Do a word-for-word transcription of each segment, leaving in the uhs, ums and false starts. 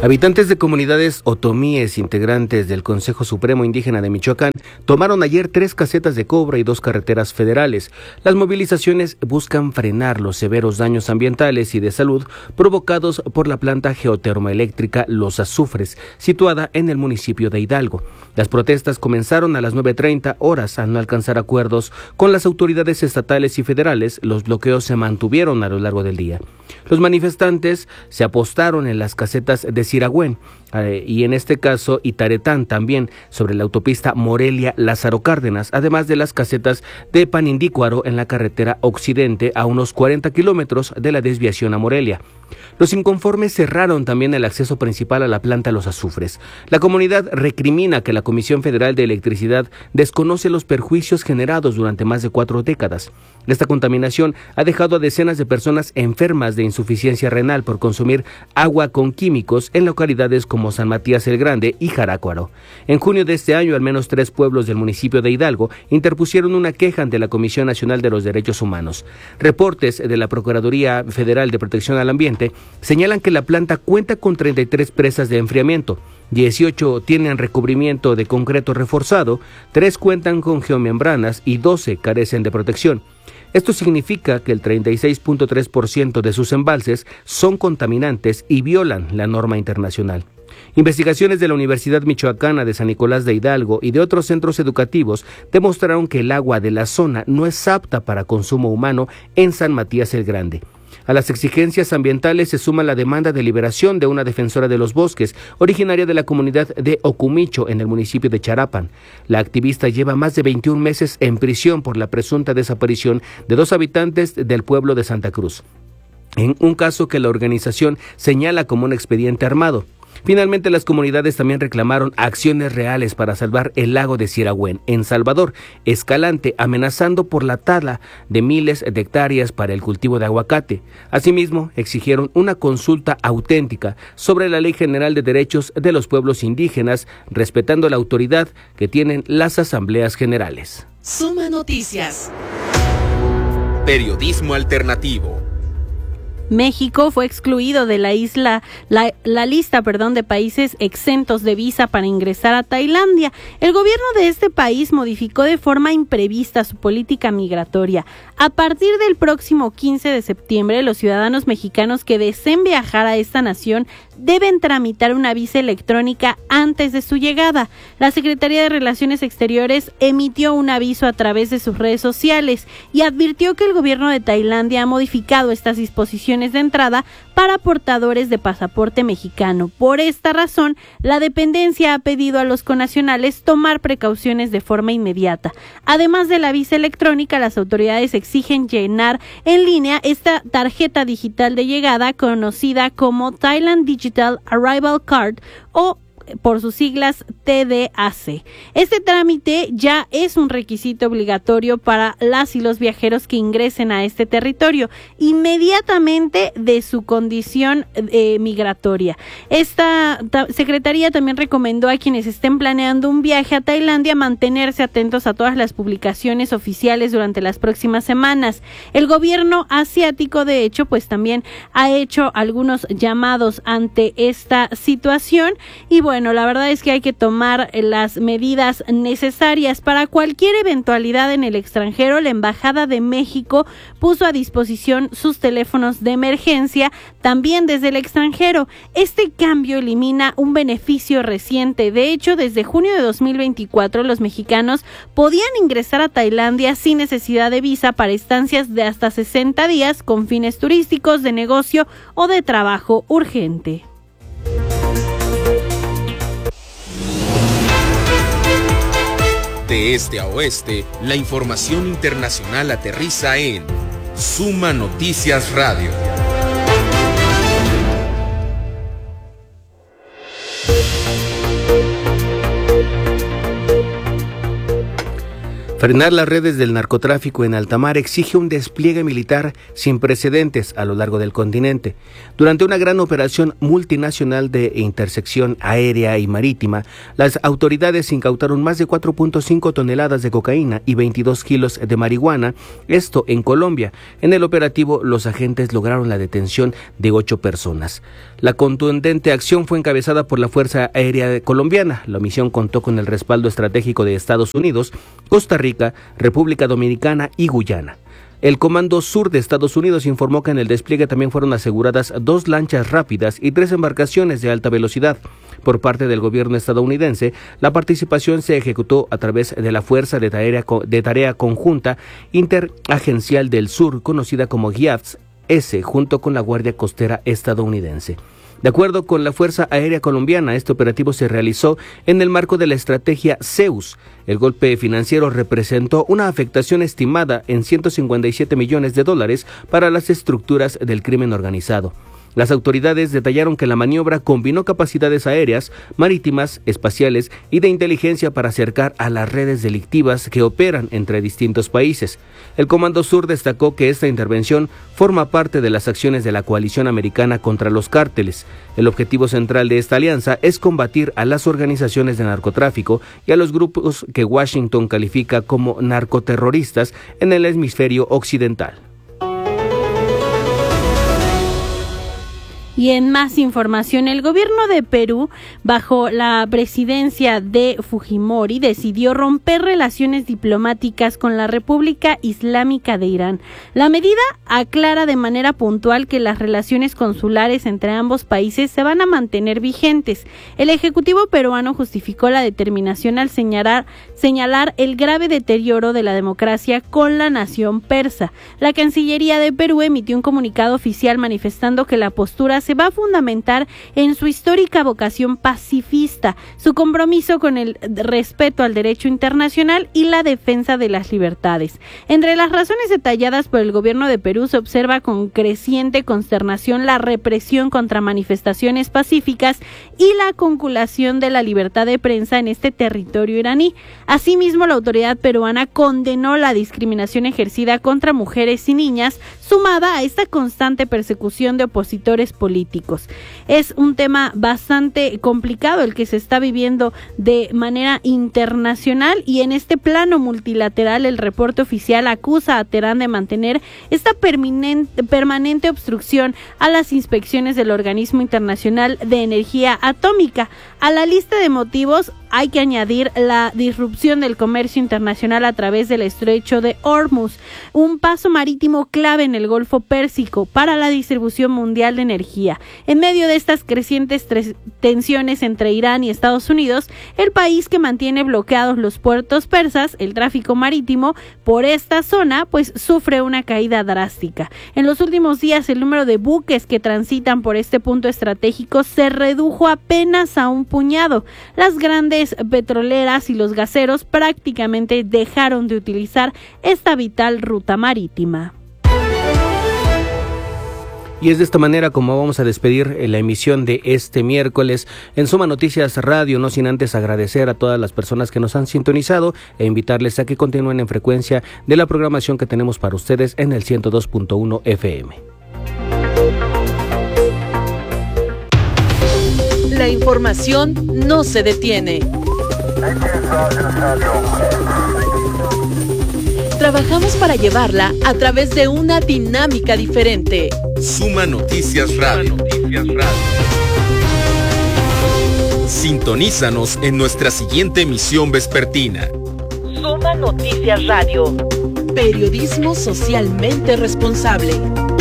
Habitantes de comunidades otomíes integrantes del Consejo Supremo Indígena de Michoacán tomaron ayer tres casetas de cobre y dos carreteras federales. Las movilizaciones buscan frenar los severos daños ambientales y de salud provocados por la planta geotermoeléctrica Los Azufres, situada en el municipio de Hidalgo. Las protestas comenzaron a las nueve treinta horas. Al no alcanzar acuerdos con las autoridades estatales y federales, los bloqueos se mantuvieron a lo largo del día. Los manifestantes se apostaron en las casetas de Siragüen eh, y en este caso Itaretán también, sobre la autopista Morelia-Lázaro Cárdenas, además de las casetas de Panindícuaro en la carretera occidente a unos cuarenta kilómetros de la desviación a Morelia. Los inconformes cerraron también el acceso principal a la planta Los Azufres. La comunidad recrimina que la Comisión Federal de Electricidad desconoce los perjuicios generados durante más de cuatro décadas. Esta contaminación ha dejado a decenas de personas enfermas de insuficiencia renal por consumir agua con químicos en localidades como San Matías el Grande y Jarácuaro. En junio de este año, al menos tres pueblos del municipio de Hidalgo interpusieron una queja ante la Comisión Nacional de los Derechos Humanos. Reportes de la Procuraduría Federal de Protección al Ambiente señalan que la planta cuenta con treinta y tres presas de enfriamiento, dieciocho tienen recubrimiento de concreto reforzado, tres cuentan con geomembranas y doce carecen de protección. Esto significa que el treinta y seis punto tres por ciento de sus embalses son contaminantes y violan la norma internacional. Investigaciones de la Universidad Michoacana de San Nicolás de Hidalgo y de otros centros educativos demostraron que el agua de la zona no es apta para consumo humano en San Matías el Grande. A las exigencias ambientales se suma la demanda de liberación de una defensora de los bosques, originaria de la comunidad de Ocumicho, en el municipio de Charapan. La activista lleva más de veintiún meses en prisión por la presunta desaparición de dos habitantes del pueblo de Santa Cruz, en un caso que la organización señala como un expediente armado. Finalmente, las comunidades también reclamaron acciones reales para salvar el lago de Siragüen, en Salvador, Escalante, amenazando por la tala de miles de hectáreas para el cultivo de aguacate. Asimismo, exigieron una consulta auténtica sobre la Ley General de Derechos de los Pueblos Indígenas, respetando la autoridad que tienen las asambleas generales. Suma Noticias. Periodismo alternativo. México fue excluido de la isla, la, la lista, perdón, de países exentos de visa para ingresar a Tailandia. El gobierno de este país modificó de forma imprevista su política migratoria. A partir del próximo quince de septiembre, los ciudadanos mexicanos que deseen viajar a esta nación deben tramitar una visa electrónica antes de su llegada. La Secretaría de Relaciones Exteriores emitió un aviso a través de sus redes sociales y advirtió que el gobierno de Tailandia ha modificado estas disposiciones de entrada para portadores de pasaporte mexicano. Por esta razón, la dependencia ha pedido a los connacionales tomar precauciones de forma inmediata. Además de la visa electrónica, las autoridades exigen llenar en línea esta tarjeta digital de llegada conocida como Thailand Digital Arrival Card o por sus siglas T D A C. Este trámite ya es un requisito obligatorio para las y los viajeros que ingresen a este territorio inmediatamente de su condición eh, migratoria. Esta ta- secretaría también recomendó a quienes estén planeando un viaje a Tailandia mantenerse atentos a todas las publicaciones oficiales durante las próximas semanas. El gobierno asiático, de hecho, pues también ha hecho algunos llamados ante esta situación y bueno, Bueno, la verdad es que hay que tomar las medidas necesarias para cualquier eventualidad en el extranjero. La Embajada de México puso a disposición sus teléfonos de emergencia también desde el extranjero. Este cambio elimina un beneficio reciente. De hecho, desde junio de dos mil veinticuatro, los mexicanos podían ingresar a Tailandia sin necesidad de visa para estancias de hasta sesenta días con fines turísticos, de negocio o de trabajo urgente. De este a oeste, la información internacional aterriza en Suma Noticias Radio. Frenar las redes del narcotráfico en alta mar exige un despliegue militar sin precedentes a lo largo del continente. Durante una gran operación multinacional de intersección aérea y marítima, las autoridades incautaron más de cuatro punto cinco toneladas de cocaína y veintidós kilos de marihuana, esto en Colombia. En el operativo, los agentes lograron la detención de ocho personas. La contundente acción fue encabezada por la Fuerza Aérea Colombiana. La misión contó con el respaldo estratégico de Estados Unidos, Costa Rica, República Dominicana y Guyana. El Comando Sur de Estados Unidos informó que en el despliegue también fueron aseguradas dos lanchas rápidas y tres embarcaciones de alta velocidad. Por parte del gobierno estadounidense, la participación se ejecutó a través de la Fuerza de Tarea, de Tarea Conjunta Interagencial del Sur, conocida como G I A F S, junto con la Guardia Costera estadounidense. De acuerdo con la Fuerza Aérea Colombiana, este operativo se realizó en el marco de la estrategia Zeus. El golpe financiero representó una afectación estimada en ciento cincuenta y siete millones de dólares para las estructuras del crimen organizado. Las autoridades detallaron que la maniobra combinó capacidades aéreas, marítimas, espaciales y de inteligencia para acercar a las redes delictivas que operan entre distintos países. El Comando Sur destacó que esta intervención forma parte de las acciones de la coalición americana contra los cárteles. El objetivo central de esta alianza es combatir a las organizaciones de narcotráfico y a los grupos que Washington califica como narcoterroristas en el hemisferio occidental. Y en más información, el gobierno de Perú, bajo la presidencia de Fujimori, decidió romper relaciones diplomáticas con la República Islámica de Irán. La medida aclara de manera puntual que las relaciones consulares entre ambos países se van a mantener vigentes. El Ejecutivo peruano justificó la determinación al señalar, señalar el grave deterioro de la democracia con la nación persa. La Cancillería de Perú emitió un comunicado oficial manifestando que la postura se va a fundamentar en su histórica vocación pacifista, su compromiso con el respeto al derecho internacional y la defensa de las libertades. Entre las razones detalladas por el gobierno de Perú se observa con creciente consternación la represión contra manifestaciones pacíficas y la conculcación de la libertad de prensa en este territorio iraní. Asimismo, la autoridad peruana condenó la discriminación ejercida contra mujeres y niñas, sumada a esta constante persecución de opositores políticos. Es un tema bastante complicado el que se está viviendo de manera internacional, y en este plano multilateral el reporte oficial acusa a Teherán de mantener esta permanente, permanente obstrucción a las inspecciones del Organismo Internacional de Energía Atómica. A la lista de motivos hay que añadir la disrupción del comercio internacional a través del estrecho de Hormuz, un paso marítimo clave en el Golfo Pérsico para la distribución mundial de energía. En medio de estas crecientes tres tensiones entre Irán y Estados Unidos, el país que mantiene bloqueados los puertos persas, el tráfico marítimo por esta zona, pues sufre una caída drástica. En los últimos días, el número de buques que transitan por este punto estratégico se redujo apenas a un puñado. Las grandes petroleras y los gaseros prácticamente dejaron de utilizar esta vital ruta marítima. Y es de esta manera como vamos a despedir la emisión de este miércoles en Suma Noticias Radio, no sin antes agradecer a todas las personas que nos han sintonizado e invitarles a que continúen en frecuencia de la programación que tenemos para ustedes en el ciento dos punto uno F M. La información no se detiene. Trabajamos para llevarla a través de una dinámica diferente. Suma Noticias Radio. Sintonízanos en nuestra siguiente emisión vespertina. Suma Noticias Radio. Periodismo socialmente responsable.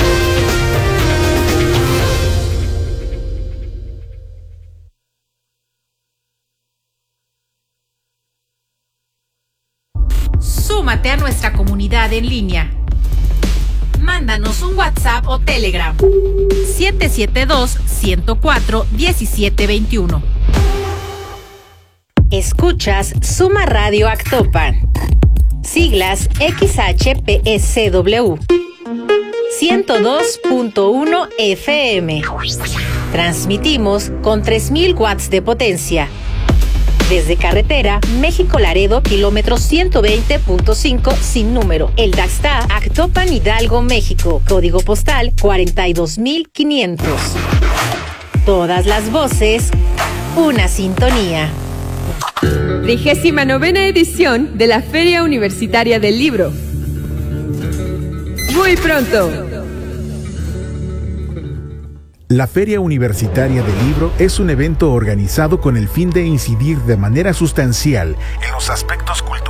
Súmate a nuestra comunidad en línea. Mándanos un WhatsApp o Telegram. siete siete dos, uno cero cuatro, uno siete dos uno. Escuchas Suma Radio Actopan. Siglas X H P S W. ciento dos punto uno F M. Transmitimos con tres mil watts de potencia. Desde carretera, México-Laredo, kilómetro ciento veinte punto cinco sin número. El Daxta, Actopan, Hidalgo, México. Código postal cuarenta y dos mil quinientos. Todas las voces, una sintonía. Trigésima novena edición de la Feria Universitaria del Libro. Muy pronto. La Feria Universitaria del Libro es un evento organizado con el fin de incidir de manera sustancial en los aspectos culturales